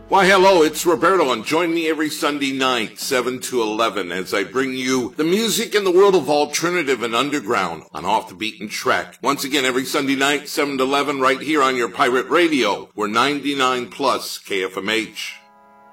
Why, hello, it's Roberto, and join me every Sunday night, 7 to 11, as I bring you the music in the world of alternative and underground on Off the Beaten Track. Once again, every Sunday night, 7 to 11, right here on your pirate radio. We're 99 plus KFMH.